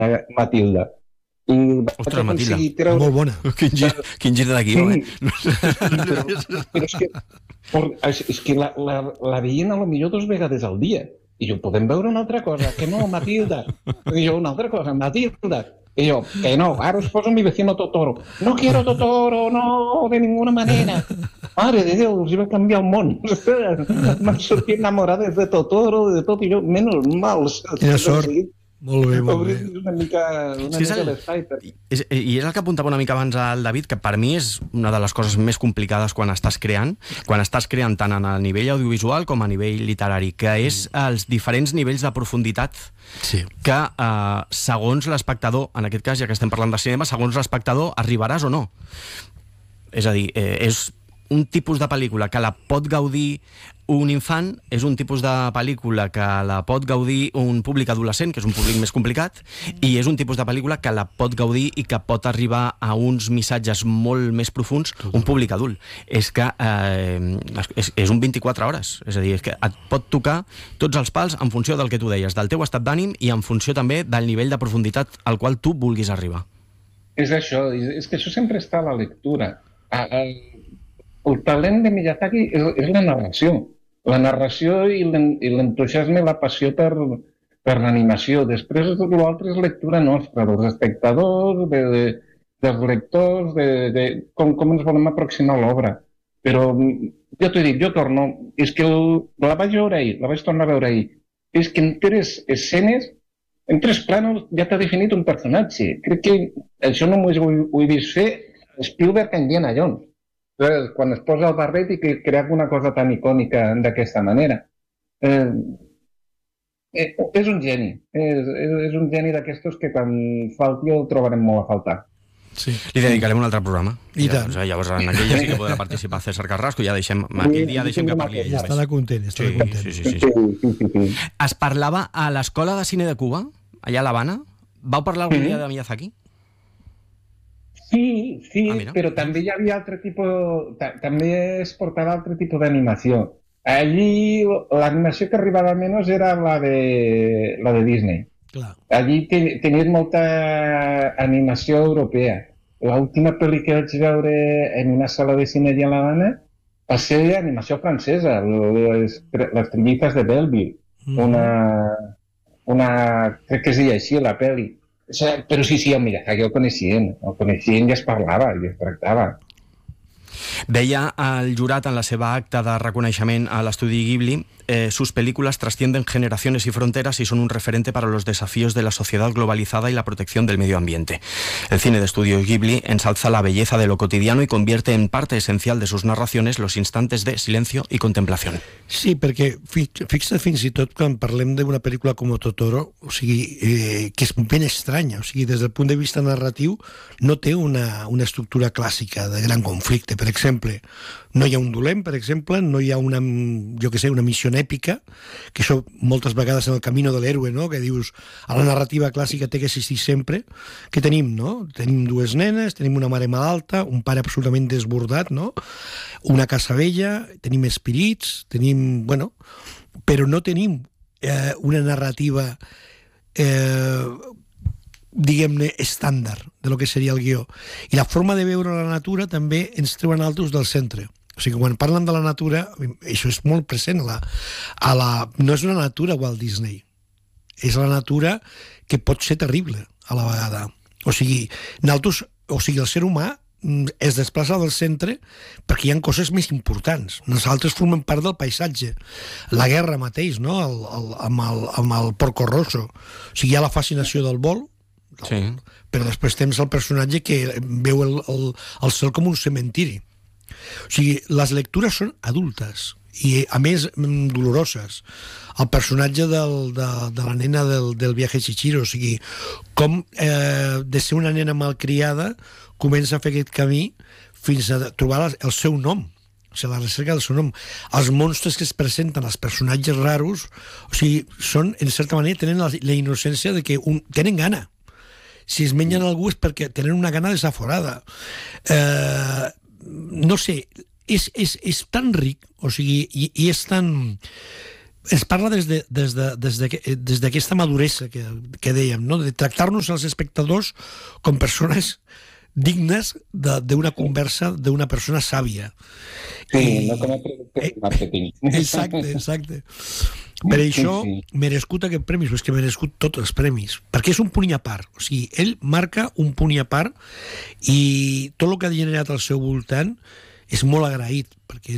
Matilda. I ostres, Matilda, molt bona. Quin gir de guió, però és que la veien a lo millor 2 vegades al dia. I jo, podem veure una altra cosa? Que no, Matilda. I jo, una altra cosa, Matilda. Y yo, que no, ahora os poso mi vecino Totoro. No quiero Totoro, no, de ninguna manera. Mare de Déu, us iba a canviar el món. M'han sortit enamorades de Totoro, de tot, i jo, menys mal. Quina sort. Molt bé, molt bé. Una mica l'espai. I és el que apuntava una mica abans al David, que per mi és una de les coses més complicades quan estàs creant tant a nivell audiovisual com a nivell literari, que és els diferents nivells de profunditat que segons l'espectador, en aquest cas ja que estem parlant de cinema, segons l'espectador arribaràs o no. És a dir, és un tipus de pel·lícula que la pot gaudir un infant, és un tipus de pel·lícula que la pot gaudir un públic adolescent, que és un públic més complicat, i és un tipus de pel·lícula que la pot gaudir i que pot arribar a uns missatges molt més profuns un públic adult. És que és un 24 hores, és a dir, és que et pot tocar tots els pals en funció del que tu deies, del teu estat d'ànim i en funció també del nivell de profunditat al qual tu vulguis arribar. És això, és que això sempre està a la lectura. El talent de Miyazaki és la narració. La narració i l'entusiasme i la passió per l'animació. Després tot l'altre és lectura nostra, dels espectadors, dels lectors, de com ens volem aproximar a l'obra. Però jo t'ho dic, jo torno, és que la vaig veure ahir, la vaig tornar a veure ahir. És que en 3 escenes, en 3 planos ja t'ha definit un personatge. Crec que això no m'ho he vist fer Spielberg en Indiana Jones. Quan es posa el barret i que crea una cosa tan icònica d'aquesta manera. És un geni. És un geni d'aquestos que quan falti el trobarem molt a faltar. Sí. Li dedicarem un altre programa. I tant. Llavors en aquell ja sí que podrà participar César Carrasco, aquell dia deixem que parli ella. Estarà content. Sí. Es parlava a l'Escola de Cine de Cuba, allà a l'Havana. Vau parlar algun dia de Miyazaki? Sí, però també hi havia altre tipus... També es portava altre tipus d'animació. Allí l'animació que arribava menys era la de Disney. Clar. Allí tenies molta animació europea. L'última pel·li que vaig veure en una sala de cine allà a l'Havana va ser animació francesa, les trillizas de Belleville. Crec que es deia així, la pel·li. Però sí, el Miyazaki el coneixien i es parlava i es tractava. Deia el jurat en la seva acta de reconeixement a l'estudi Ghibli: sus películas trascienden generaciones y fronteras y son un referente para los desafíos de la sociedad globalizada y la protección del medio ambiente. El cine de estudios Ghibli ensalza la belleza de lo cotidiano y convierte en parte esencial de sus narraciones los instantes de silencio y contemplación. Sí, perquè fixa't fins i tot quan parlem d'una pel·lícula com Totoro, o sigui, que és ben estranya, o sigui, des del punt de vista narratiu no té una estructura clàssica de gran conflicte. Per exemple, no hi ha un dolent, per exemple, no hi ha una missió èpica, que això moltes vegades en el camino de l'héroe, no? Que dius, a la narrativa clàssica té que existir sempre. Què tenim, no? Tenim 2 nenes, tenim una mare malalta, un pare absolutament desbordat, no? Una casa vella, tenim espirits, tenim... Bueno, però no tenim una narrativa diguem-ne estàndard de lo que seria el guió. I la forma de veure la natura també ens treuen altos del centre. O sigui, quan parlen de la natura, això és molt present. No és una natura Walt Disney. És la natura que pot ser terrible a la vegada. O sigui, el ser humà es desplaça del centre perquè hi ha coses més importants. Nosaltres formem part del paisatge. La guerra mateix, no? Amb el Porco Rosso. O sigui, hi ha la fascinació del vol, sí. Però després tens el personatge que veu el cel com un cementiri. O sigui, les lectures són adultes i, a més, doloroses. El personatge de la nena del viatge Chihiro, o sigui, com de ser una nena malcriada comença a fer aquest camí fins a trobar el seu nom, o sigui, la recerca del seu nom. Els monstres que es presenten, els personatges raros, o sigui, són, en certa manera, tenen la innocència de que tenen gana. Si es mengen algú és perquè tenen una gana desaforada. No sé, és tan ric, o sigui, i és tan... es parla des d'aquesta maduresa que dèiem, no? De tractar-nos els espectadors com persones dignes d'una conversa d'una persona sàvia. Sí, no com a producte de màrqueting. Exacte. Per això, merescut aquest premi, és que merescut tots els premis, perquè és un punt a part. O sigui, ell marca un punt a part i tot el que ha generat al seu voltant és molt agraït, perquè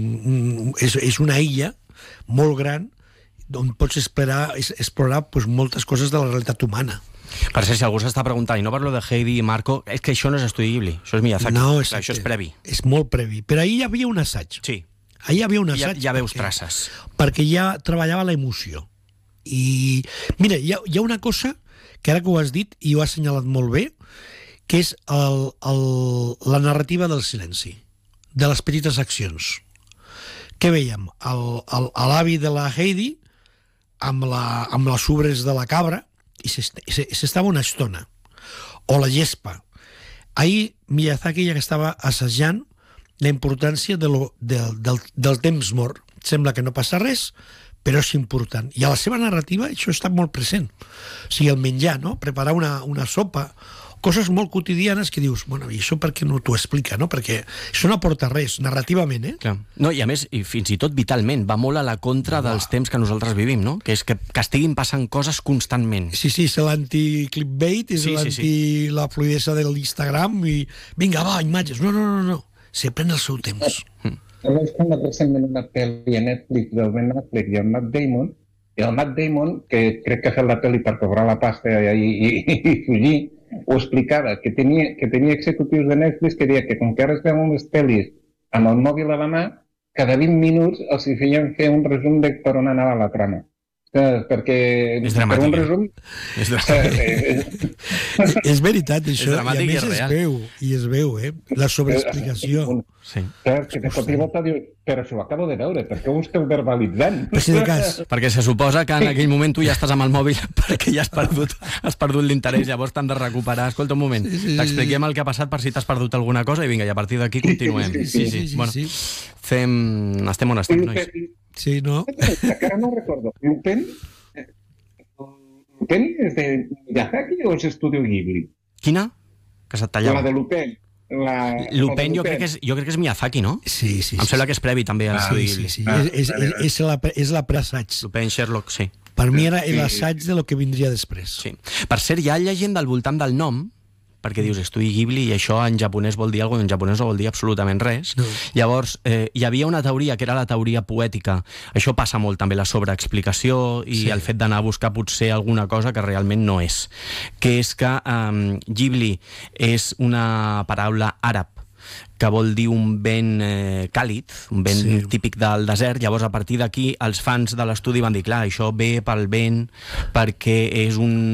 és una illa molt gran on pots explorar pues, moltes coses de la realitat humana. Per cert, si algú s'està preguntant, i no parlo de Heidi i Marco, és que això no és estudi Ghibli, això és Miyazaki. No, això és previ. És molt previ. Però ahir hi havia un assaig. Sí. Ahir hi havia un assaig. Ja veus traces. Perquè ja treballava la emoció. I mira, hi ha una cosa que ara que ho has dit i ho has assenyalat molt bé, que és la narrativa del silenci, de les petites accions. Què veiem? L'avi de la Heidi amb les ubres de la cabra i s'estava una estona. O la gespa. Ahir Miyazaki ja que estava assajant la importància del temps mort. Sembla que no passa res, però és important. I a la seva narrativa això està molt present. O sigui, el menjar, no? Preparar una sopa, coses molt quotidianes que dius, bueno, i això per què no t'ho explica, no? Perquè això no aporta res, narrativament, Clar. No, i a més, i fins i tot vitalment, va molt a la contra dels temps que nosaltres vivim, no? Que és que estiguin passant coses constantment. Sí, és l'anti-clickbait, és la fluidesa de l'Instagram i vinga, va, imatges. No. Se pren el seu temps. Vaig veure recentment una pel·li a Netflix del Ben Affleck i el Matt Damon, que crec que ha fet la pel·li per cobrar la pasta i fugir, ho explicava, que tenia executius de Netflix que deia que com que ara es veuen les pel·lis amb el mòbil a la mà, cada 20 minuts els hi feien fer un resum de per on anava la trama. Perquè és dramàtic, per un resum és veritat això, és dramàtic i a més es veu la sobreexplicació que de cop i volta dius, però s'ho acabo de veure, per què ho esteu verbalitzant? Per si de cas. Perquè se suposa que en aquell moment tu ja estàs amb el mòbil perquè ja has perdut l'interès, llavors t'han de recuperar. Escolta un moment, t'expliquem el que ha passat per si t'has perdut alguna cosa i vinga, i a partir d'aquí continuem. Bueno, estem on estem, nois. Sí, no? Encara no recordo. Lupin és de Miyazaki o és Estudio Ghibli? Quina? Que se't tallava. La de Lupin. Lupin jo crec que és Miyazaki, no? Sí. Em sembla que és previ també a Estudio Ghibli. Sí. És la preassaig. Lupin, Sherlock, sí. Per mi era l'assaig de lo que vindria després. Sí. Per cert, hi ha llegenda al voltant del nom, perquè dius Estudi Ghibli i això en japonès vol dir alguna cosa, en japonès no vol dir absolutament res. No. Llavors, hi havia una teoria que era la teoria poètica. Això passa molt també, la sobreexplicació i el fet d'anar a buscar potser alguna cosa que realment no és. Que és que Ghibli és una paraula àrab que vol dir un vent càlid, un vent típic del desert. Llavors, a partir d'aquí, els fans de l'estudi van dir, clar, això ve pel vent perquè és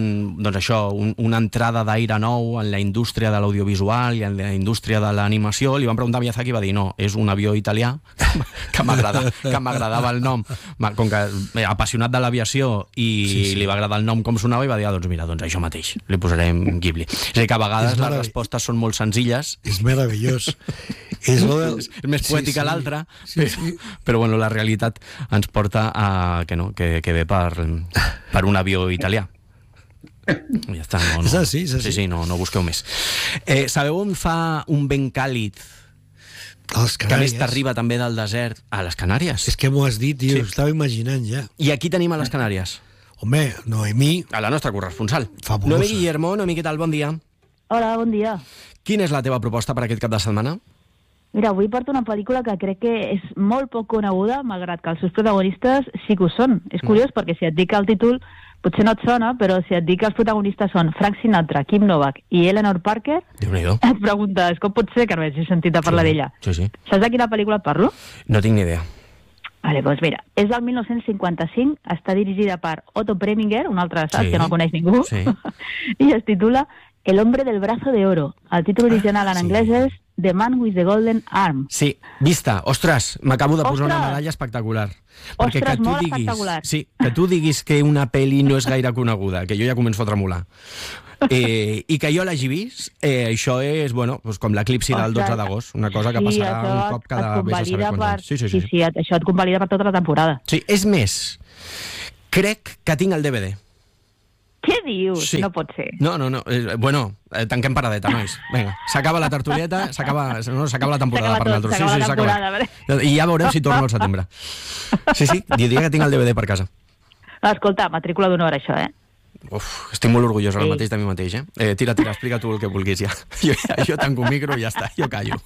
una entrada d'aire nou en la indústria de l'audiovisual i en la indústria de l'animació. Li van preguntar a Miyazaki i va dir, no, és un avió italià, que m'agradava el nom. Com que apassionat de l'aviació i li va agradar el nom com sonava, i va dir, doncs mira, això mateix, li posarem Ghibli. És a dir, que a vegades les respostes són molt senzilles. És meravellós. És més poètica l'altra, però bueno, la realitat ens porta a que ve per un avió italià. Ja està, no busqueu més. Sabeu on fa un vent càlid que més t'arriba també del desert? A les Canàries. És que m'ho has dit, tio, estava imaginant ja. I aquí tenim a les Canàries? Home, Noemí. A la nostra corresponsal. Fabulosa. Noemí Guillermo, Noemí, què tal? Bon dia. Hola, bon dia. Quina és la teva proposta per aquest cap de setmana? Mira, avui porto una pel·lícula que crec que és molt poc coneguda, malgrat que els seus protagonistes sí que ho són. És curiós, perquè si et dic el títol potser no et sona, però si et dic que els protagonistes són Frank Sinatra, Kim Novak i Eleanor Parker, et preguntes com pot ser que no hagi sentit a parlar d'ella. Sí. Saps de quina pel·lícula et parlo? No tinc ni idea. Vale, doncs mira, és del 1955, està dirigida per Otto Preminger, un altre assaig que no el coneix ningú, i es titula El hombre del brazo de oro. El títol original en anglès és The Man with the Golden Arm. Sí, vista. Ostres, m'acabo de posar una medalla espectacular. Ostres, molt espectacular. Sí, que tu diguis que una pel·li no és gaire coneguda, que jo ja començo a tremolar. I que jo l'hagi vist, això és, bueno, doncs com l'eclipsi del 12 d'agost, una cosa que passarà un cop cada vés a saber quants anys. Sí, això et convalida per tota la temporada. Sí, és més, crec que tinc el DVD. Què dius? Sí. No pot ser. No. Bueno, tanquem paradeta, nois. Vinga, s'acaba la tertulieta, s'acaba la temporada per nosaltres. S'acaba la temporada. I ja veurem si torno al setembre. Sí, diria que tinc el DVD per casa. Escolta, matrícula d'honor, això, Uf, estic molt orgullós ara mateix de mi mateix, Tira, explica tu el que vulguis ja. Jo tanco un micro i ja està, jo callo.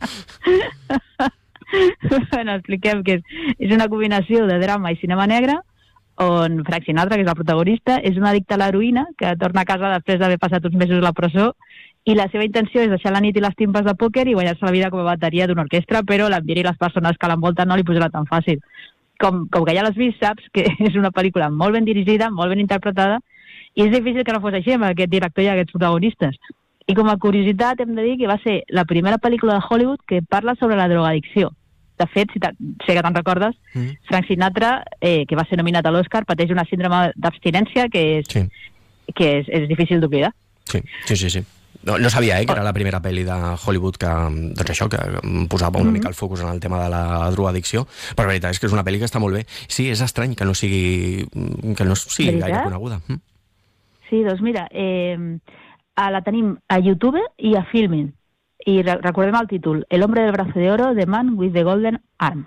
Bueno, expliquem que és una combinació de drama i cinema negre, on Frank Sinatra, que és el protagonista, és un addicte a l'heroïna que torna a casa després d'haver passat uns mesos a la presó, i la seva intenció és deixar la nit i les timpes de pòquer i guanyar-se la vida com a bateria d'una orquestra, però l'ambient i les persones que l'envolten no li posarà tan fàcil. Com que ja l'has vist, saps que és una pel·lícula molt ben dirigida, molt ben interpretada, i és difícil que no fos així amb aquest director i aquests protagonistes. I com a curiositat hem de dir que va ser la primera pel·lícula de Hollywood que parla sobre la drogadicció. De fet, sé que te'n recordes, Frank Sinatra, que va ser nominat a l'Oscar, pateix una síndrome d'abstinència que és difícil d'oblidar. Sí. No sabia, que era la primera pel·li de Hollywood que, doncs això, que posava una mica el focus en el tema de la drogadicció, però la veritat és que és una pel·li que està molt bé. Sí, és estrany que no sigui gaire coneguda. Sí, doncs mira, la tenim a YouTube i a Filmin. I recordem el títol, El hombre del brazo de oro, The man with the golden arm.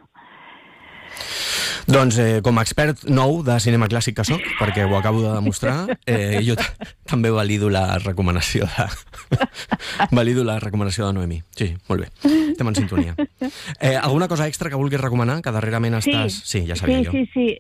Doncs com a expert nou de cinema clàssic que soc, perquè ho acabo de demostrar, jo també valido la recomanació de Noemí. Sí, molt bé, estem en sintonia. Alguna cosa extra que vulguis recomanar, que darrerament estàs... Sí, ja sabia jo. Sí.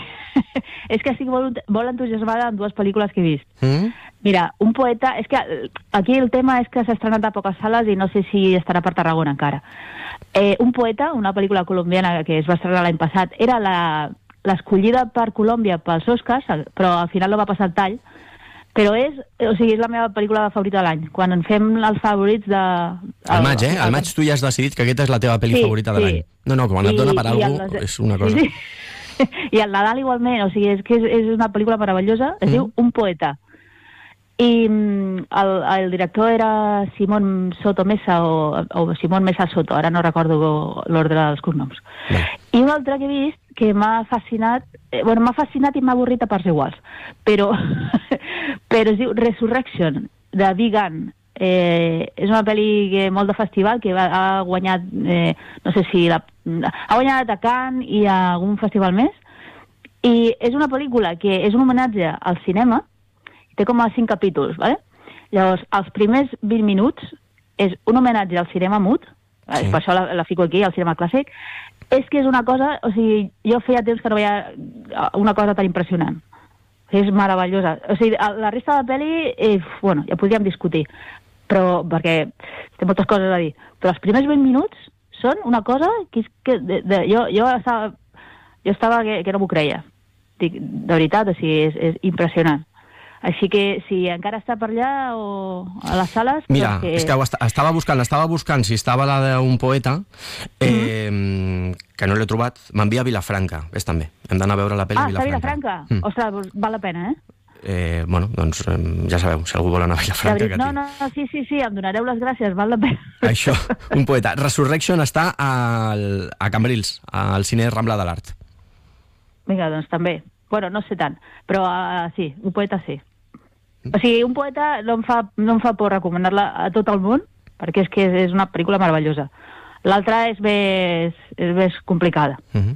És que estic molt entusiasmada amb dues pel·lícules que he vist. Mira, Un poeta... És que aquí el tema és que s'ha estrenat a poques sales i no sé si estarà per Tarragona encara. Un poeta, una pel·lícula colombiana que es va estrenar l'any passat, era l'escollida per Colòmbia pels Oscars, però al final no va passar el tall, però és la meva pel·lícula favorita de l'any. Quan en fem els favorits de... Al maig, Al maig tu ja has decidit que aquesta és la teva pel·li favorita de l'any. No, quan et dona per alguna cosa, és una cosa... I el Nadal igualment, és que és una pel·lícula meravellosa, es diu Un poeta. I el director era Simón Soto Mesa o Simón Mesa Soto, ara no recordo l'ordre dels cognoms. I un altre que he vist que m'ha fascinat, m'ha fascinat i m'ha avorrit a parts iguals, però es diu Resurrection, de Vegan. És una pel·li molt de festival que ha guanyat, no sé si ha guanyat a Cannes i a algun festival més, i és una pel·lícula que és un homenatge al cinema. Té com a 5 capítols, ¿vale? Llavors, els primers 20 minuts és un homenatge al cinema mut, per això la fico aquí, al cinema clàssic. És que és una cosa, o sigui, jo feia temps que no veia una cosa tan impressionant. És meravellosa. O sigui, la resta de la pel·li, ja podríem discutir, però perquè té moltes coses a dir. Però els primers 20 minuts són una cosa que jo estava que no m'ho creia. Dic, de veritat, o sigui, és impressionant. Així que si encara està per allà o a les sales... Mira, és que estava buscant si estava la d'un poeta, que no l'he trobat, m'envia a Vilafranca, és també. Hem d'anar a veure la pel·li a Vilafranca. Està a Vilafranca? Ostres, val la pena, Bueno, doncs ja sabeu, si algú vol anar a Vilafranca... No, sí, em donareu les gràcies, val la pena. Això, Un poeta. Resurrection està a Cambrils, al cine Rambla de l'Art. Vinga, doncs també. Bueno, no sé tant, però sí, Un poeta sí. O sigui, Un poeta no em fa por recomanar-la a tot el món, perquè és que és una pel·lícula meravellosa. L'altra és més complicada.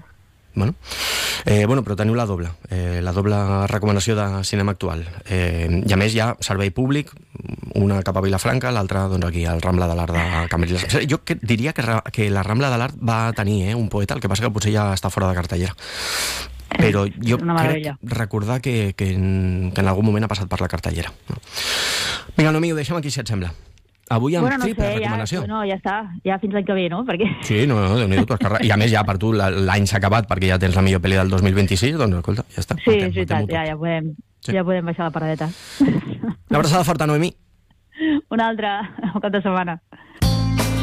Bueno, però teniu la doble recomanació de cinema actual. I a més hi ha servei públic, una cap a Vilafranca, l'altra doncs aquí al Rambla de l'Art de Cambrils. Jo diria que la Rambla de l'Art va tenir Un poeta, el que passa que potser ja està fora de cartellera. Però jo crec recordar que en algun moment ha passat per la cartellera. Vinga, Noemí, ho deixem aquí, si et sembla. Avui amb triple recomanació. Ja està, ja fins l'any que ve, no? Perquè... Sí, Déu-n'hi-do, tu has carregat. I a més ja per tu l'any s'ha acabat perquè ja tens la millor pel·li del 2026, doncs escolta, ja està. Sí, és veritat, ja podem baixar la paradeta. Una abraçada forta, Noemí. Una altra, cap de setmana.